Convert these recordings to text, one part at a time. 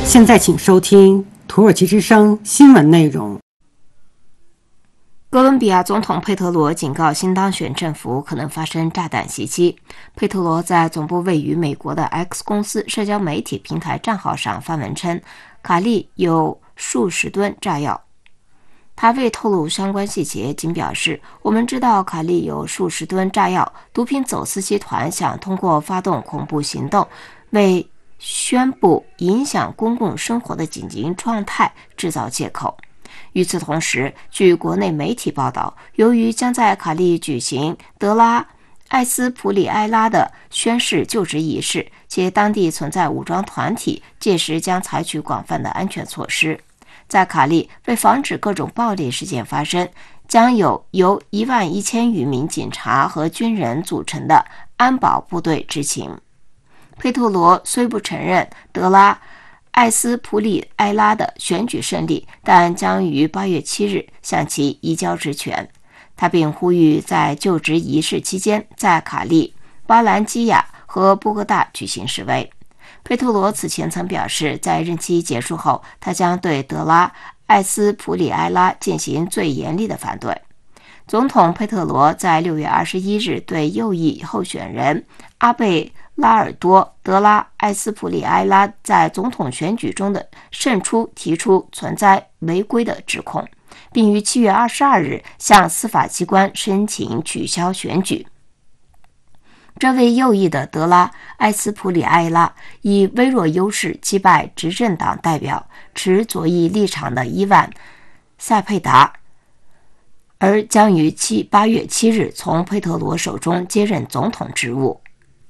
现在请收听土耳其之声新闻内容。 哥伦比亚总统佩特罗警告新当选政府可能发生炸弹袭击。佩特罗在总部位于美国的 X 公司社交媒体平台账号上发文称，卡利有数十吨炸药。他未透露相关细节，仅表示我们知道卡利有数十吨炸药，毒品走私集团想通过发动恐怖行动为宣布影响公共生活的紧急状态制造借口。与此同时，据国内媒体报道，由于将在卡利举行德拉艾斯普里埃拉的宣誓就职仪式，且当地存在武装团体，届时将采取广泛的安全措施。在卡利，为防止各种暴力事件发生，将有由11000余名警察和军人组成的安保部队执勤。佩特罗虽不承认德拉艾斯普里埃拉的选举胜利，但将于8月7日向其移交职权。他并呼吁在就职仪式期间在卡利、巴兰基亚和波哥大举行示威。佩特罗此前曾表示，在任期结束后，他将对德拉艾斯普里埃拉进行最严厉的反对。总统佩特罗在6月21日对右翼候选人阿贝拉尔多·德拉艾斯普里埃拉在总统选举中的胜出提出存在违规的指控，并于7月22日向司法机关申请取消选举。这位右翼的德拉艾斯普里埃拉以微弱优势击败执政党代表持左翼立场的伊万·塞佩达，而将于8月7日从佩特罗手中接任总统职务。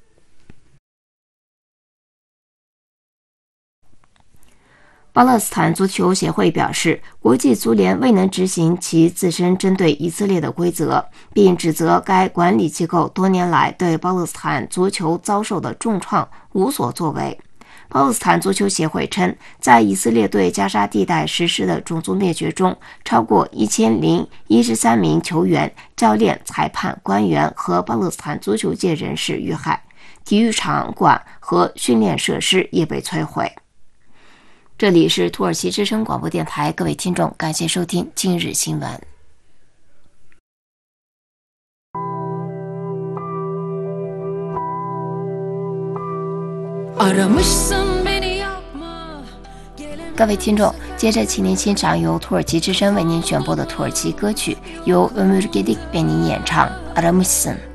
巴勒斯坦足球协会表示，国际足联未能执行其自身针对以色列的规则，并指责该管理机构多年来对巴勒斯坦足球遭受的重创无所作为。巴勒斯坦足球协会称，在以色列对加沙地带实施的种族灭绝中，超过1013名球员、教练、裁判、官员和巴勒斯坦足球界人士遇害，体育场馆和训练设施也被摧毁。这里是土耳其之声广播电台，各位听众，感谢收听今日新闻。各位听众，接着请您欣赏由土耳其之声为您选播的土耳其歌曲，由Ömür Gedik为您演唱《Aramışsın》。